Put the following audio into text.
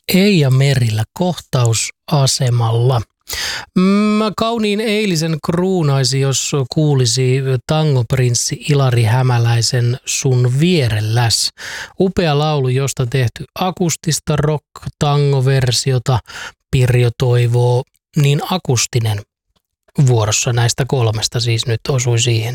Eija Merillä kohtausasemalla. Kauniin eilisen kruunaisi, jos kuulisi tangoprinssi Ilari Hämäläisen Sun vierelläs. Upea laulu, josta tehty akustista rock-tango-versiota. Pirjo toivoo niin akustinen vuorossa näistä kolmesta, siis nyt osui siihen.